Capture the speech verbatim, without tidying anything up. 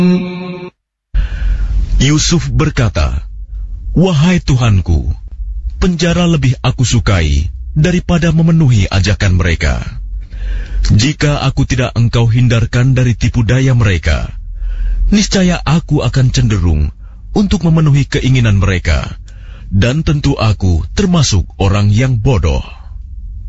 Yusuf berkata, "Wahai Tuhanku, penjara lebih aku sukai daripada memenuhi ajakan mereka. Jika aku tidak engkau hindarkan dari tipu daya mereka, niscaya aku akan cenderung untuk memenuhi keinginan mereka, dan tentu aku termasuk orang yang bodoh."